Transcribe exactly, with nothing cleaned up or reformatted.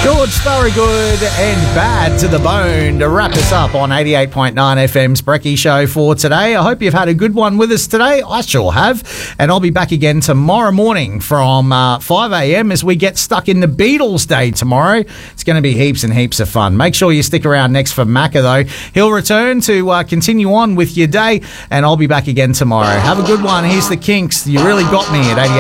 George Thorogood and Bad to the Bone to wrap us up on eighty-eight point nine F M's Brekkie Show for today. I hope you've had a good one with us today. I sure have. And I'll be back again tomorrow morning from uh, five a.m. as we get stuck in the Beatles Day tomorrow. It's going to be heaps and heaps of fun. Make sure you stick around next for Macca, though. He'll return to uh, continue on with your day, and I'll be back again tomorrow. Have a good one. Here's the Kinks. You really got me at eighty-eight.